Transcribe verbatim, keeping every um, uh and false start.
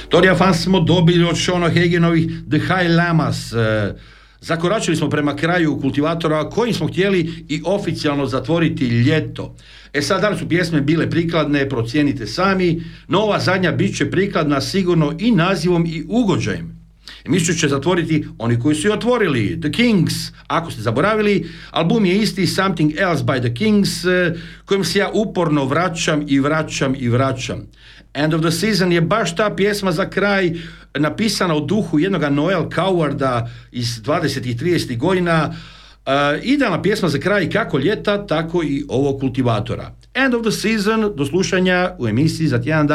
Toria Fans smo dobili od Seana Hagenovih The High Llamas. Zakoračili smo prema kraju Kultivatora kojim smo htjeli i oficijalno zatvoriti ljeto. E sad, da li su pjesme bile prikladne, procijenite sami, no ova zadnja bit će prikladna sigurno i nazivom i ugođajem. Emisiju će zatvoriti oni koji su ju otvorili, The Kings. Ako ste zaboravili, album je isti, Something Else by The Kings, kojim se ja uporno vraćam i vraćam i vraćam. End of the Season je baš ta pjesma za kraj, napisana u duhu jednog Noel Cowarda iz dvadesetih i tridesetih godina. Uh, idealna pjesma za kraj kako ljeta, tako i ovog Kultivatora. End of the Season, do slušanja u emisiji za tjedan dana.